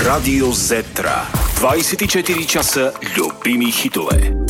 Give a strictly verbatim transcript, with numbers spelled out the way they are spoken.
Radio Зетра. двадесет и четири часа любими хитове.